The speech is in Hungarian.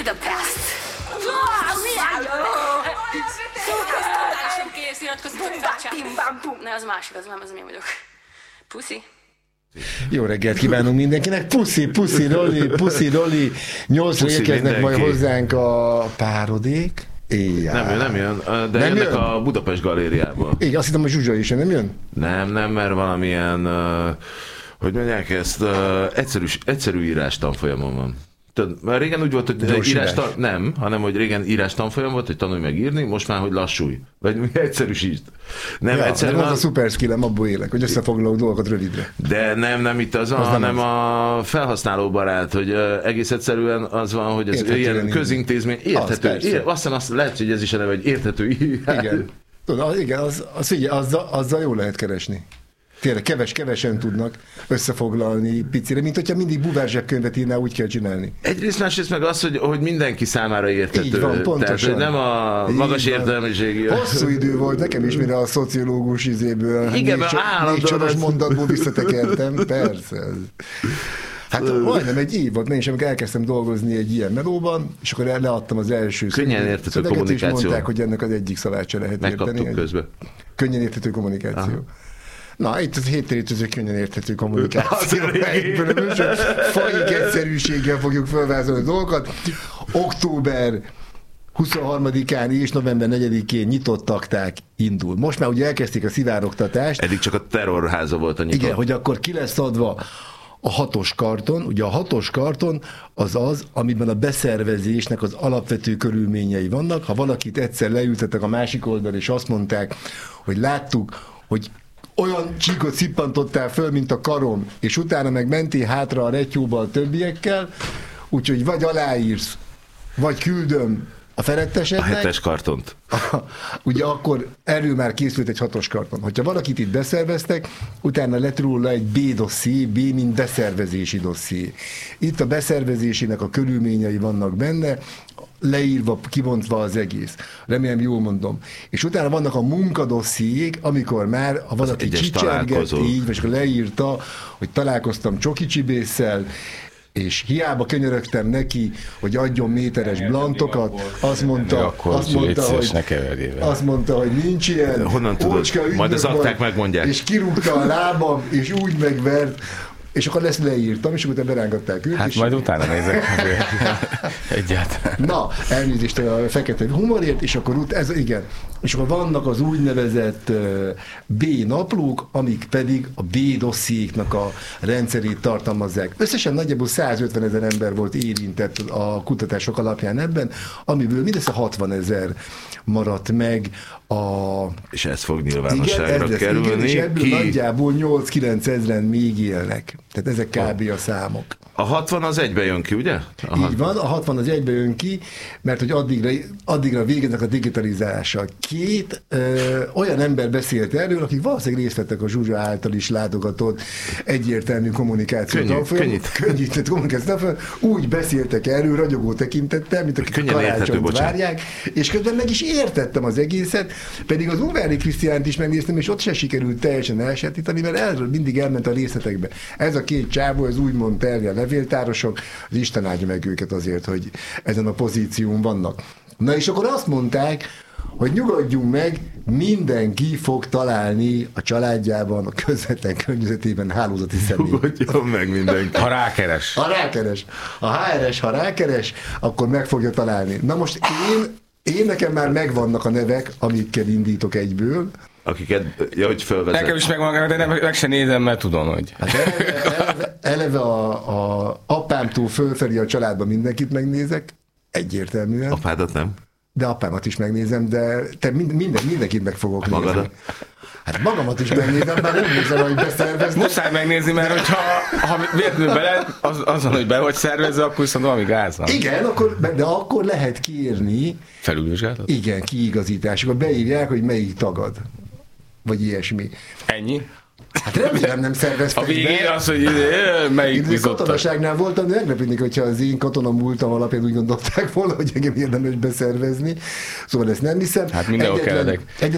the best. Totálisan kész, iratkozott, hogy felcsáll. Ne, az másik, az nem, az én vagyok. Puszi. Jó reggelt kívánunk mindenkinek. Puszi, Roli. 8-ra érkeznek majd hozzánk a párodék. Éjjel. Nem jön, de nem jönnek jön? a Budapest galériából. Igen, azt hittem, hogy Zsuzsa is nem jön? Nem, mert valamilyen, hogy mondják ezt, egyszerű írás tanfolyamon van. Mert régen úgy volt, hogy nem, hanem hogy régen írás tanfolyam volt, hogy tanulj meg írni, most már, hogy lassulj. Vagy egyszerűsít. Nem, egyszerűen az a szuper skillem, abból élek, hogy összefoglalok dolgokat rövidre. De nem itt az van, hanem a felhasználó barát, hogy egész egyszerűen az van, hogy ez ilyen közintézmény érthető. Azt lehet, hogy ez is a neve, hogy érthető írás. Igen. Tudod, igen, azzal jól lehet keresni. Tényleg kevesen tudnak összefoglalni picire, mint hogyha mindig buvázsák könyvet írnál, úgy kell csinálni. Egyrészt, másrészt meg az, hogy mindenki számára érthető. Így van, pontosan. Tehát, nem a magas értelmiségi. Hosszú idő volt nekem is, mire a szociológus izéből. Igen, négy soros mondatból visszatekertem, persze. Hát majdnem egy év volt, én is, amikor elkezdtem dolgozni egy ilyen melóban, és akkor leadtam az első könnyen érthető kommunikáció. És mondták, hogy ennek az egyik szavát se lehet érteni. Megkaptuk közben. Könnyen érthető kommunikáció. Aha. Na, itt az hétterítőző könnyen érthető kommunikáció. Faik egyszerűséggel fogjuk felvázolni a dolgokat. Október 23-án és november 4-én nyitott akták indul. Most már ugye elkezdték a szivárogtatást. Eddig csak a terrorháza volt a nyitott. Igen, hogy akkor ki lesz adva a 6-os karton. Ugye a 6-os karton az, amiben a beszervezésnek az alapvető körülményei vannak. Ha valakit egyszer leültetek a másik oldal, és azt mondták, hogy láttuk, hogy olyan csíkot szippantottál föl, mint a karom, és utána meg mentél hátra a retyóba a többiekkel, úgyhogy vagy aláírsz, vagy küldöm a felettesednek. A 7-es kartont. Ugye akkor erről már készült egy 6-os karton. Hogyha valakit itt beszerveztek, utána lett róla egy B-dosszié, B mint beszervezési dosszié. Itt a beszervezésének a körülményei vannak benne, leírva, kibontva az egész. Remélem, jól mondom. És utána vannak a munkadossziék, amikor már, ha valaki csicserget, így, vagy akkor leírta, hogy találkoztam csoki csibésszel, és hiába könyörögtem neki, hogy adjon méteres blantokat, azt mondta, hogy nincs ilyen. Honnan tudod? Majd az akták megmondják. És kirúgta a lábam, és úgy megvert, és akkor lesz leírtam, és utána berángatták őt. Hát majd utána nézek egyáltalán. Na, elnézést a fekete humorért, és akkor igen. És akkor vannak az úgynevezett B naplók, amik pedig a B dossziéknak a rendszerét tartalmazzák. Összesen nagyjából 150 000 ember volt érintett a kutatások alapján ebben, amiből mindössze 60 000 maradt meg És ez fog nyilvánosságra kerülni. Igen, és ebből nagyjából 8-9 ezeren még élnek. Tehát ezek kb. A számok. A 60 az egybe jön ki, ugye? Így van, a 60 az egybe jön ki, mert hogy addigra végeznek a digitalizálással. Két olyan ember beszélt erről, akik valószínűleg részt vettek a Zsuzsa által is látogatott egyértelmű kommunikációt. Könnyített kommunikációt. Úgy beszéltek erről ragyogó tekintettel, mint akik karácsonyt várják, és közben meg is értettem az egészet, pedig az Ungvári Krisztiánt is megnéztem, és ott se sikerült teljesen elsatítani, mert erről mindig elment a részletekbe. Ez a két csávó, ez úgy mondta el, a levéltárosok, az Isten áldja meg őket azért, hogy ezen a pozíción vannak. Na és akkor azt mondták, hogy nyugodjunk meg, mindenki fog találni a családjában, a közvetlen környezetében hálózati személy. Nyugodjon meg mindenki. Ha rákeres. A HRS, ha rákeres, akkor meg fogja találni. Na most én nekem már megvannak a nevek, amikkel indítok egyből. Akiket, hogy fölvezet. Nekem is megvan, de meg se nézem, mert tudom, hogy... Hát eleve a apámtól fölfelé a családban mindenkit megnézek, egyértelműen. Apádat nem? De apámat is megnézem, de mindenkit meg fogok nézni. Magadat? Hát magamat is megnézem, bár nem nézem, hogy beszerveztem. Muszáj megnézni, mert hogyha véletlenül azon, hogy be vagy szervezve, akkor viszont valami gáz van. Igen, de akkor lehet kérni... Felülvizsgálatot? Igen, kiigazításokat. Beírják, hogy melyik tagad. Vagy ilyesmi. Ennyi? Hát remélem nem szerveztek be. A végén az, hogy melyik bizottság. Katonaságnál voltam, de meglepődnék, hogyha az én katona múltam alapján úgy gondolták volna, hogy engem érdemes beszervezni. Szóval ezt nem hiszem. Hát mindenhol kelledek.